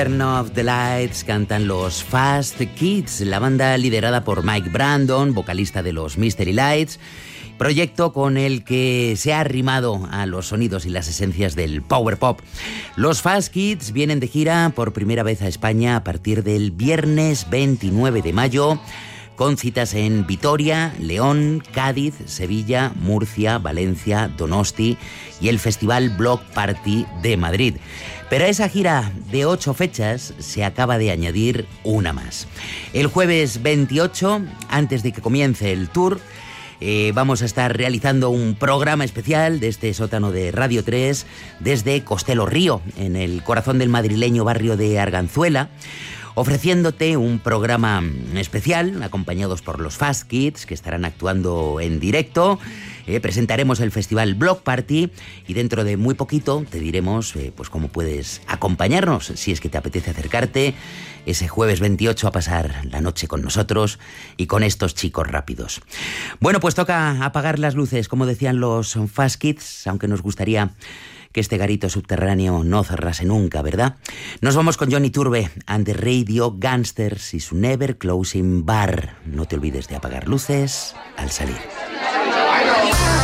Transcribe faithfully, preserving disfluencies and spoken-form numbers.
Turn Off the Lights cantan los Fast Kids, la banda liderada por Mike Brandon, vocalista de los Mystery Lights, proyecto con el que se ha arrimado a los sonidos y las esencias del power pop. Los Fast Kids vienen de gira por primera vez a España a partir del viernes veintinueve de mayo, con citas en Vitoria, León, Cádiz, Sevilla, Murcia, Valencia, Donosti y el Festival Block Party de Madrid. Pero a esa gira de ocho fechas se acaba de añadir una más. El jueves veintiocho, antes de que comience el tour, eh, vamos a estar realizando un programa especial de este sótano de Radio tres desde Costelo Río, en el corazón del madrileño barrio de Arganzuela, ofreciéndote un programa especial acompañados por los Fast Kids, que estarán actuando en directo. Eh, presentaremos el Festival Block Party y dentro de muy poquito te diremos eh, pues cómo puedes acompañarnos si es que te apetece acercarte ese jueves veintiocho a pasar la noche con nosotros y con estos chicos rápidos. Bueno, pues toca apagar las luces, como decían los Fast Kids, aunque nos gustaría que este garito subterráneo no cerrase nunca, ¿verdad? Nos vamos con Johnny Turbe and the Radio Gangsters y su Never Closing Bar. No te olvides de apagar luces al salir.